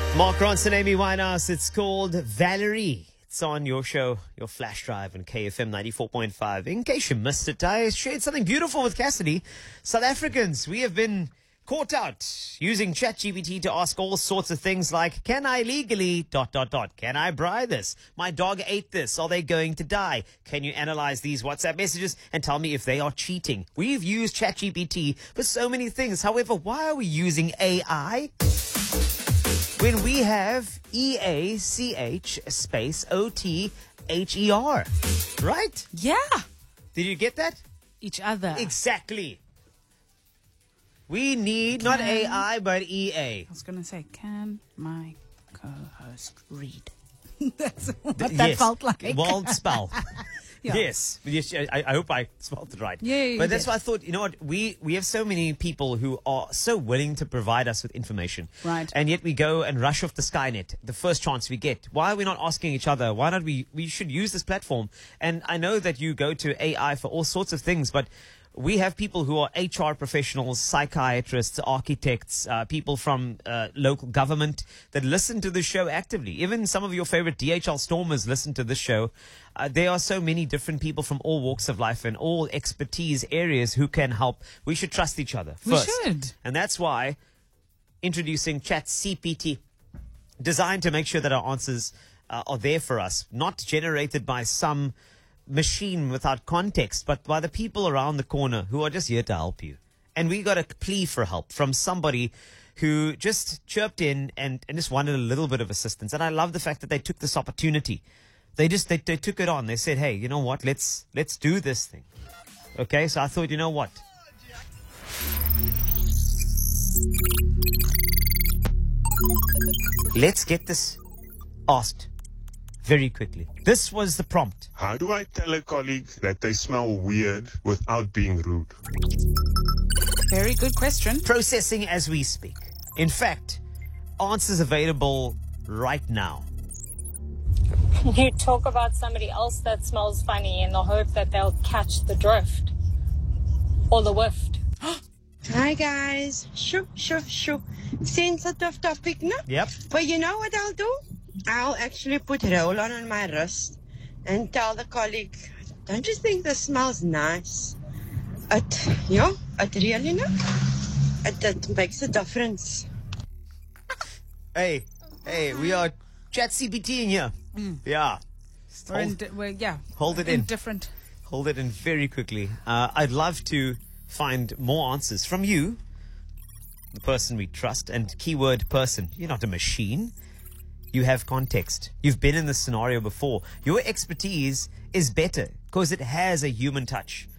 Mark Ronson, Amy Winehouse. It's called Valerie. It's on your show, your flash drive on KFM 94.5. In case you missed it, I shared something beautiful with Cassidy. South Africans, we have been caught out using ChatGPT to ask all sorts of things like, can I legally ... Can I buy this? My dog ate this. Are they going to die? Can you analyze these WhatsApp messages and tell me if they are cheating? We've used ChatGPT for so many things. However, why are we using AI? When we have EACH space OTHER, right? Yeah. Did you get that? Each other. Exactly. We need not AI, but EA. I was going to say, can my co-host read? That's what that Yes. felt like. Well spelled. Yeah. Yes. I hope I spelled it right. Yeah, you but that's did. why I thought, you know what, we have so many people who are so willing to provide us with information. Right. And yet we go and rush off the Skynet the first chance we get. Why are we not asking each other? Why not we should use this platform? And I know that you go to AI for all sorts of things, but we have people who are HR professionals, psychiatrists, architects, people from local government that listen to the show actively. Even some of your favorite DHL Stormers listen to this show. There are so many different people from all walks of life and all expertise areas who can help. We should trust each other first. We should. And that's why introducing ChatCPT, designed to make sure that our answers are there for us, not generated by some machine without context, but by the people around the corner who are just here to help you. And we got a plea for help from somebody who just chirped in and just wanted a little bit of assistance. And I love the fact that they took this opportunity. They took it on. They said, hey, you know what? Let's do this thing. Okay, so I thought, you know what? Let's get this asked very quickly. This was the prompt. How do I tell a colleague that they smell weird without being rude? Very good question. Processing as we speak. In fact, answers available right now. You talk about somebody else that smells funny in the hope that they'll catch the drift or the whiff. Hi guys. Shoo. Sensitive topic, no? Yep. But you know what I'll do? I'll actually put roll-on my wrist and tell the colleague, don't you think this smells nice? It really, no? It makes a difference. Hey, we are ChatGPT in here. Yeah. Hold it in. Different. Hold it in very quickly. I'd love to find more answers from you, the person we trust, and keyword person. You're not a machine. You have context. You've been in this scenario before. Your expertise is better because it has a human touch.